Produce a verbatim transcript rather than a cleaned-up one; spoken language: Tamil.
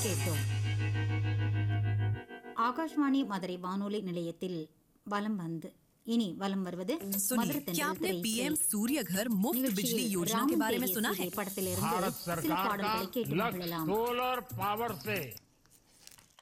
கேட்டோம். ஆகாஷ்வாணி மதுரை வானொலி நிலையத்தில் வலம் வந்து इनी वलम वर्वदे सुनिए, क्या आपने पीएम सूर्य घर मुफ्त बिजली योजना के बारे में सुना है? भारत सरकार का लक्ष्य सोलर पावर से